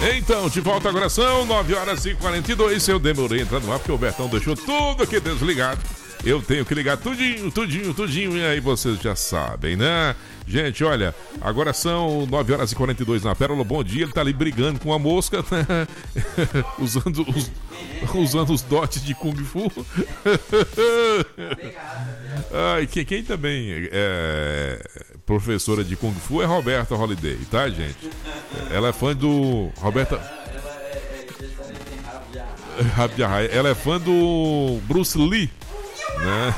Então, de volta agora são 9h42. Eu demorei entrando lá porque o Bertão deixou tudo aqui desligado. Eu tenho que ligar tudinho. E aí vocês já sabem, né? Gente, olha, agora são 9h42 na Pérola. Bom dia, ele tá ali brigando com a mosca, né? usando os dotes de Kung Fu. Ai, quem também é professora de Kung Fu é Roberta Holiday, tá, gente? Ela é fã do... Ela é fã do Bruce Lee, né?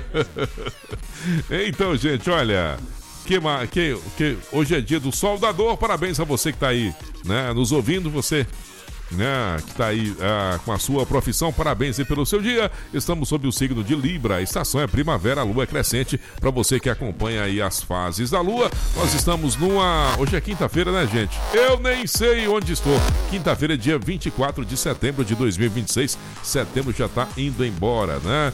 Então, gente, olha... hoje é dia do soldador. Parabéns a você que tá aí, né, nos ouvindo, você, né, que tá aí com a sua profissão. Parabéns aí pelo seu dia. Estamos sob o signo de Libra. A estação é primavera, a lua é crescente. Para você que acompanha aí as fases da lua, nós estamos hoje é quinta-feira, né, gente? Eu nem sei onde estou. Quinta-feira é dia 24 de setembro de 2026. Setembro já tá indo embora, né?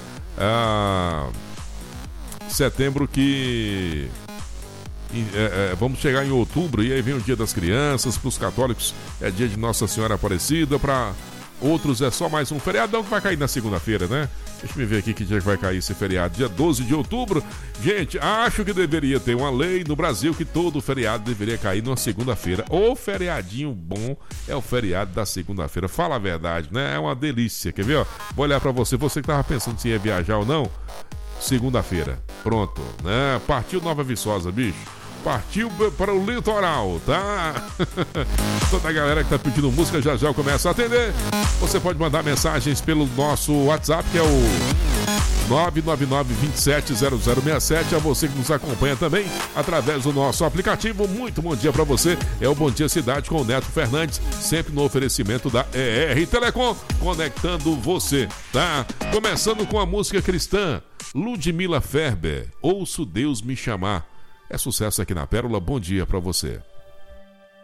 Setembro que... vamos chegar em outubro e aí vem o dia das crianças. Para os católicos é dia de Nossa Senhora Aparecida, para outros é só mais um feriadão que vai cair na segunda-feira, né? Deixa eu ver aqui que dia que vai cair esse feriado, dia 12 de outubro. Gente, acho que deveria ter uma lei no Brasil que todo feriado deveria cair numa segunda-feira. O feriadinho bom é o feriado da segunda-feira, fala a verdade, né? É uma delícia, quer ver? Ó? Vou olhar para você que tava pensando se ia viajar ou não. Segunda-feira, pronto, né? Partiu Nova Viçosa, bicho. Partiu para o litoral, tá? Toda a galera que tá pedindo música já eu começo a atender. Você pode mandar mensagens pelo nosso WhatsApp, que é o 999-270067. A você que nos acompanha também através do nosso aplicativo. Muito bom dia para você. É o Bom Dia Cidade com o Neto Fernandes, sempre no oferecimento da ER Telecom, conectando você, tá? Começando com a música cristã, Ludmila Ferber, Ouço Deus Me Chamar. É sucesso aqui na Pérola. Bom dia pra você.